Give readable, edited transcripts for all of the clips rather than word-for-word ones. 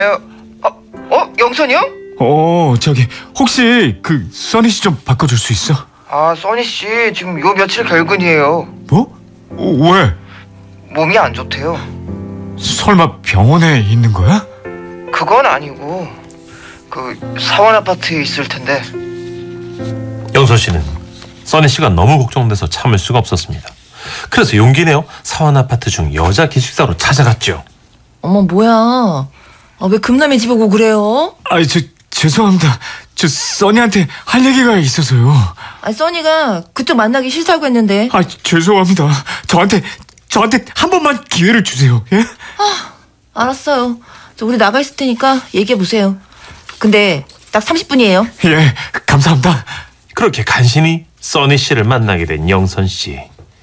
영선이 형? 저기 혹시 그 써니 씨 좀 바꿔줄 수 있어? 써니 씨 지금 요 며칠 결근이에요. 뭐? 왜? 몸이 안 좋대요. 설마 병원에 있는 거야? 그건 아니고 그 사원 아파트에 있을 텐데. 영선 씨는 써니 씨가 너무 걱정돼서 참을 수가 없었습니다. 그래서 용기 내어 사원 아파트 중 여자 기숙사로 찾아갔죠. 어머 뭐야? 왜 금남의 집에 오고 그래요? 죄송합니다. 저 써니한테 할 얘기가 있어서요. 써니가 그쪽 만나기 싫다고 했는데. 죄송합니다. 저한테 한 번만 기회를 주세요. 예? 알았어요. 우리 나가 있을 테니까 얘기해 보세요. 근데 딱 30분이에요. 예, 감사합니다. 그렇게 간신히 써니 씨를 만나게 된 영선 씨.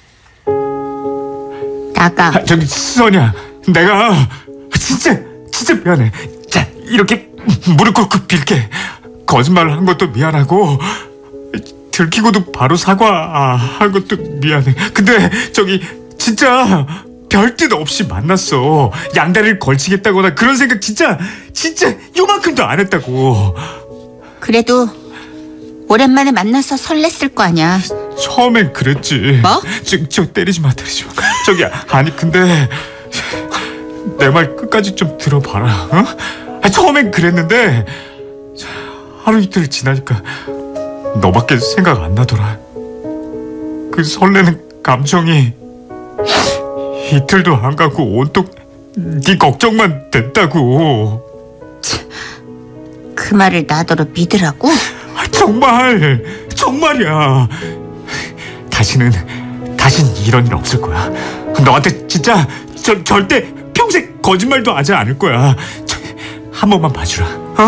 나가. 저기 써니야, 내가 진짜 미안해. 자, 이렇게 무릎 꿇고 빌게. 거짓말을 한 것도 미안하고 들키고도 바로 사과한 것도 미안해. 근데 저기 진짜 별뜻 없이 만났어. 양다리를 걸치겠다거나 그런 생각 진짜 요만큼도 안 했다고. 그래도 오랜만에 만나서 설렜을 거 아니야. 처음엔 그랬지. 뭐? 저 때리지 마. 저기 아니 근데 내 말 끝까지 좀 들어봐라. 처음엔 그랬는데 하루 이틀 지나니까 너밖에 생각 안 나더라. 그 설레는 감정이 이틀도 안 가고 온통 네 걱정만 됐다고. 그 말을 나더러 믿으라고? 정말이야. 다신 이런 일 없을 거야. 너한테 진짜 절대 평생 거짓말도 하지 않을 거야. 한 번만 봐주라.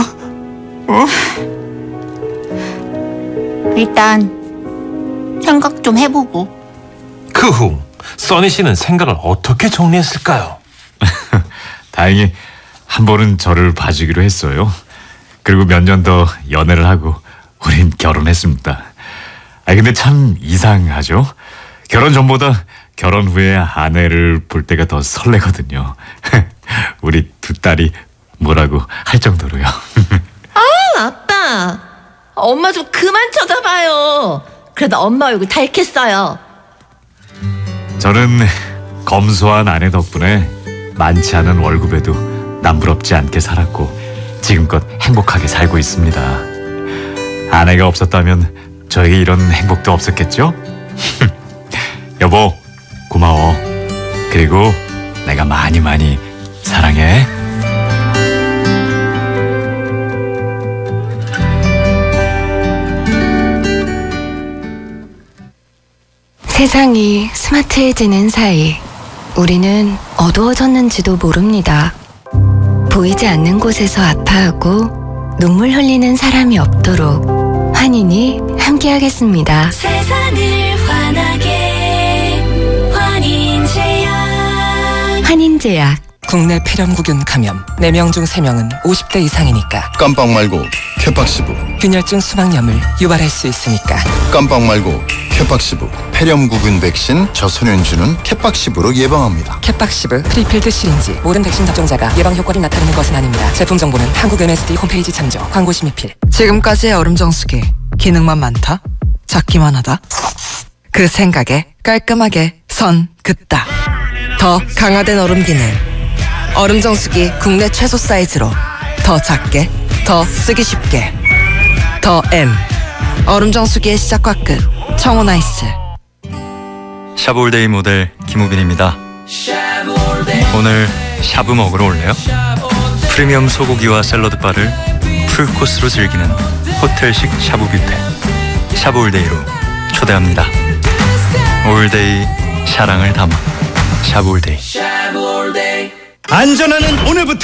일단 생각 좀 해보고. 그 후 써니 씨는 생각을 어떻게 정리했을까요? 다행히 한 번은 저를 봐주기로 했어요. 그리고 몇 년 더 연애를 하고 우린 결혼했습니다. 근데 참 이상하죠? 결혼 전보다 결혼 후에 아내를 볼 때가 더 설레거든요. 우리 두 딸이 뭐라고 할 정도로요. 아빠. 엄마 좀 그만 쳐다봐요. 그래도 엄마 얼굴 닳겠어요. 저는 검소한 아내 덕분에 많지 않은 월급에도 남부럽지 않게 살았고 지금껏 행복하게 살고 있습니다. 아내가 없었다면 저에게 이런 행복도 없었겠죠? 여보, 고마워. 그리고 내가 많이 사랑해. 세상이 스마트해지는 사이 우리는 어두워졌는지도 모릅니다. 보이지 않는 곳에서 아파하고 눈물 흘리는 사람이 없도록 환인이 함께하겠습니다. 세상을 환하게 환인제약. 환인제약. 국내 폐렴구균 감염 4명 중 3명은 50대 이상이니까. 깜빡 말고 캐팍시브. 균열증 수막염을 유발할 수 있으니까. 깜빡 말고 캐팍시브. 폐렴구균 백신 저소년주는 캐팍시브로 예방합니다. 캐팍시브 프리필드 시린지. 모든 백신 접종자가 예방 효과를 나타내는 것은 아닙니다. 제품 정보는 한국 MSD 홈페이지 참조. 광고 심의필. 지금까지의 얼음 정수기 기능만 많다, 작기만 하다. 그 생각에 깔끔하게 선 긋다. 더 강화된 얼음 기능. 얼음 정수기 국내 최소 사이즈로 더 작게, 더 쓰기 쉽게. 더 M. 얼음 정수기의 시작과 끝. 청호나이스. 샤브올데이 모델 김우빈입니다. 오늘 샤브 먹으러 올래요? 프리미엄 소고기와 샐러드 바를 풀코스로 즐기는 호텔식 샤브 뷔페. 샤브올데이로 초대합니다. 올데이 사랑을 담아 샤브올데이. 안전하는 오늘부터